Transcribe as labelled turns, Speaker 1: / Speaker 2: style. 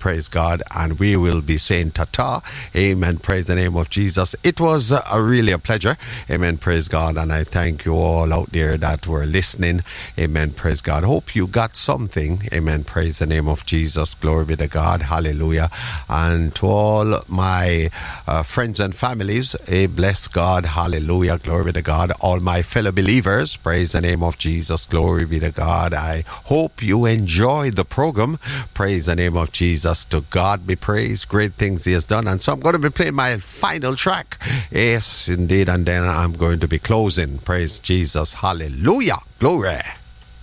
Speaker 1: praise God. And we will be saying ta-ta. Amen, praise the name of Jesus. It was really a pleasure. Amen, praise God. And I thank you all out there that were listening. Amen, praise God. Hope you got something. Amen, praise the name of Jesus. Glory be to God. Hallelujah. And to all my friends and families, bless God. Hallelujah. Glory be to God. All my fellow believers, praise the name of Jesus. Glory be to God. I hope you enjoyed the program. Praise the name of Jesus. To God be praised. Great things he has done. And so I'm going to be playing my final track. Yes, indeed. And then I'm going to be closing. Praise Jesus. Hallelujah. Glory.